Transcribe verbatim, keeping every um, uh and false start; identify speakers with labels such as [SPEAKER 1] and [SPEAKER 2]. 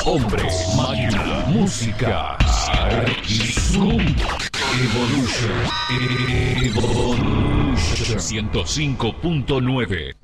[SPEAKER 1] Hombre, máquina, música, Arquizum, Evolution, Evolution ciento cinco punto nueve.